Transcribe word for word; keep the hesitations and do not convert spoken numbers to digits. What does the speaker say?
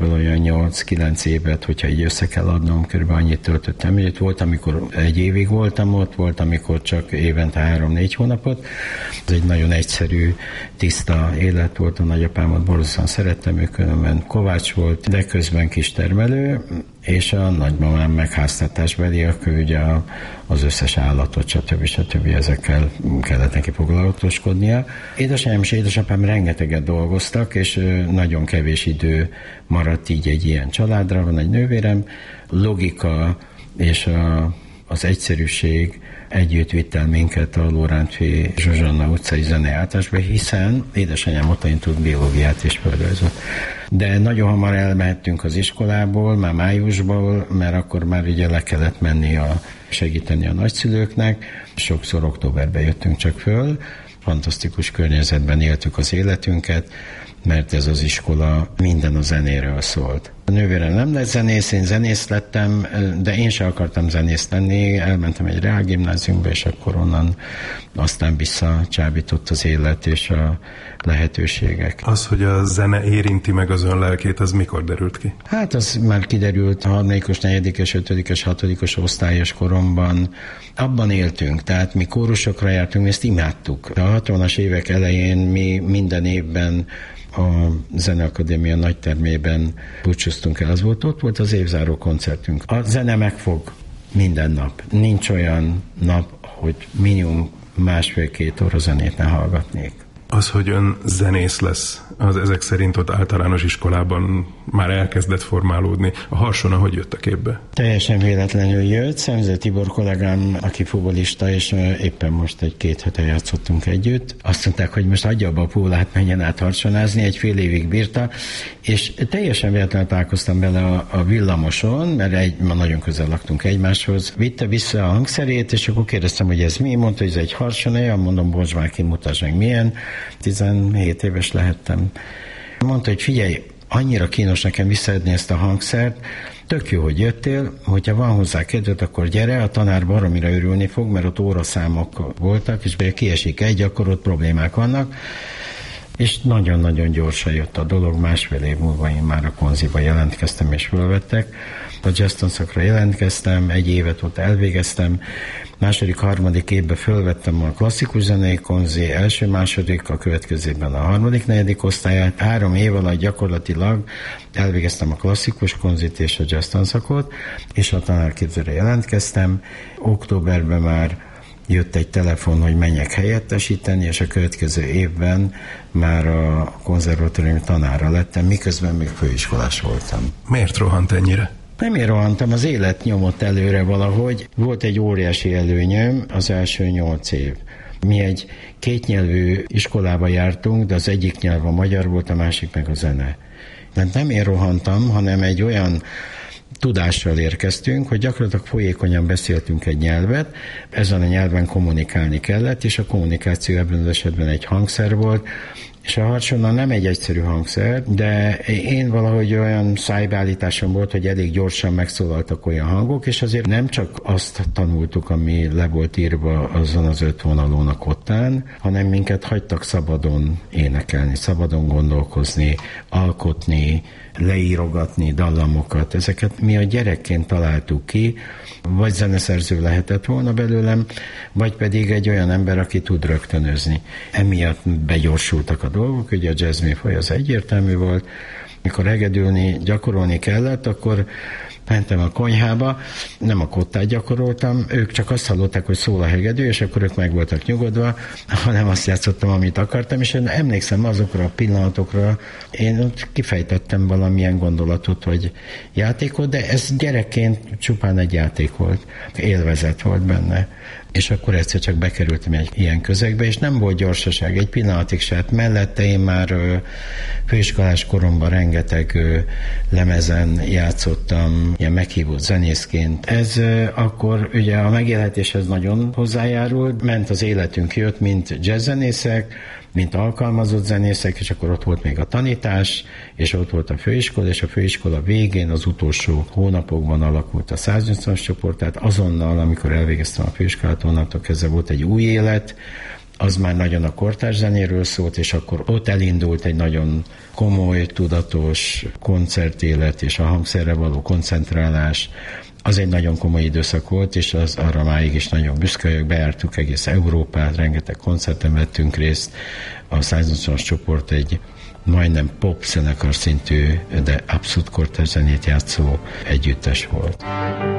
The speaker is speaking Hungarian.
olyan nyolc-kilenc évet, hogyha így össze kell adnom, körülbelül annyit töltöttem. Itt volt, amikor egy évig voltam ott, volt, amikor csak évente három-négy hónapot. Ez egy nagyon egyszerű, tiszta élet volt. A nagyapámat borzasztóan szerettem, ő különben kovács volt, de közben kis termelő, és a nagymamám meg háztartásbeli, akkor ugye az összes állatot, stb. stb. Ezekkel kellett neki foglalatoskodnia. Édesanyám és édesapám rengeteget dolgoztak, és nagyon kevés idő maradt így egy ilyen családra. Van egy nővérem, logika és a, az egyszerűség együtt vitt el minket a Lórántfi Zsuzsanna utcai zeneáltásba, hiszen édesanyám ott tanult biológiát és földrajzot. De nagyon hamar elmehettünk az iskolából, már májusból, mert akkor már ugye le kellett menni a, segíteni a nagyszülőknek. Sokszor októberben jöttünk csak föl, fantasztikus környezetben éltük az életünket, mert ez az iskola minden a zenéről szólt. A nővérem nem lett zenész, én zenész lettem, de én sem akartam zenész lenni, elmentem egy reálgimnáziumba, és akkor onnan aztán visszacsábított az élet és a lehetőségek. Az, hogy a zene érinti meg az ön lelkét, az mikor derült ki? Hát az már kiderült a harmadikos, negyedikes, ötödikes, hatodikos osztályos koromban. Abban éltünk, tehát mi kórusokra jártunk, mi ezt imádtuk. A hatvanas évek elején mi minden évben a Zeneakadémia nagytermében búcsúztunk el, az volt, ott volt az évzáró koncertünk. A zene megfog minden nap. Nincs olyan nap, hogy minimum másfél-két óra zenét ne hallgatnék. Az, hogy ön zenész lesz, az ezek szerint ott általános iskolában már elkezdett formálódni. A Harson hogy jött a képbe? Teljesen véletlenül jött. Szemző Tibor kollégám, aki futballista, és éppen most egy-két hete játszottunk együtt. Azt mondták, hogy most adja abba a pólát, menjen át harsonázni, egy fél évig bírta, és teljesen véletlenül találkoztam bele a, a villamoson, mert egy, ma nagyon közel laktunk egymáshoz. Vitte vissza a hangszerét, és akkor kérdeztem, hogy ez mi? Mondta, hogy ez egy harsoné, mondom, bocs, már ki, mutasd meg milyen. tizenhét éves lehettem. Mondta, hogy figyelj, annyira kínos nekem visszaadni ezt a hangszert, tök jó, hogy jöttél, hogyha van hozzá kedved, akkor gyere, a tanár baromira örülni fog, mert ott óraszámok voltak, és kiesik egy, akkor ott problémák vannak, és nagyon-nagyon gyorsan jött a dolog, másfél év múlva én már a konziba jelentkeztem, és fölvettek. A jazz tanszakra jelentkeztem, egy évet ott elvégeztem, második, harmadik évben fölvettem a klasszikus zenei konzi, első, második, a következőben a harmadik, negyedik osztályát. Három év alatt gyakorlatilag elvégeztem a klasszikus konzit és a jazz tanszakot, és a tanárképzőre jelentkeztem. Októberben már jött egy telefon, hogy menjek helyettesíteni, és a következő évben már a konzervatórium tanára lettem, miközben még főiskolás voltam. Miért rohant ennyire? Nem én rohantam, az élet nyomott előre valahogy. Volt egy óriási előnyöm az első nyolc év. Mi egy kétnyelvű iskolába jártunk, de az egyik nyelv a magyar volt, a másik meg a zene. Mert nem én rohantam, hanem egy olyan tudással érkeztünk, hogy gyakorlatilag folyékonyan beszéltünk egy nyelvet, ezen a nyelven kommunikálni kellett, és a kommunikáció ebben az esetben egy hangszer volt, és a harsonna nem egy egyszerű hangszer, de én valahogy olyan szájbeállításom volt, hogy elég gyorsan megszólaltak olyan hangok, és azért nem csak azt tanultuk, ami le volt írva azon az öt vonalon a kottán, hanem minket hagytak szabadon énekelni, szabadon gondolkozni, alkotni, leírogatni dallamokat. Ezeket mi a gyerekként találtuk ki, vagy zeneszerző lehetett volna belőlem, vagy pedig egy olyan ember, aki tud rögtönözni. Emiatt begyorsultak a dolgok, ugye a jazz műfaj az egyértelmű volt. Mikor hegedülni, gyakorolni kellett, akkor mentem a konyhába, nem a kottát gyakoroltam, ők csak azt hallották, hogy szól a hegedű, és akkor ők meg voltak nyugodva, hanem azt játszottam, amit akartam, és én emlékszem azokra a pillanatokra, én ott kifejtettem valamilyen gondolatot, vagy játékot, de ez gyerekként csupán egy játék volt, élvezet volt benne. És akkor egyszer csak bekerültem egy ilyen közegbe, és nem volt gyorsaság, egy pillanatig se. Hát mellette én már ö, főiskolás koromban rengeteg ö, lemezen játszottam, ilyen meghívott zenészként. Ez ö, akkor ugye a megélhetéshez nagyon hozzájárult, ment az életünk, jött, mint jazzzenészek, mint alkalmazott zenészek, és akkor ott volt még a tanítás, és ott volt a főiskola, és a főiskola végén az utolsó hónapokban alakult a száznyolcvanas csoport, tehát azonnal, amikor elvégeztem a főiskolát, onnantól kezdve volt egy új élet, az már nagyon a kortárs zenéről szólt, és akkor ott elindult egy nagyon komoly, tudatos koncertélet, és a hangszerre való koncentrálás. Az egy nagyon komoly időszak volt, és az arra máig is nagyon büszke vagyok. Bejártuk egész Európát, rengeteg koncerten vettünk részt. A száznyolcvanas csoport egy majdnem pop zenekar szintű, de abszolút kortárs zenét játszó együttes volt.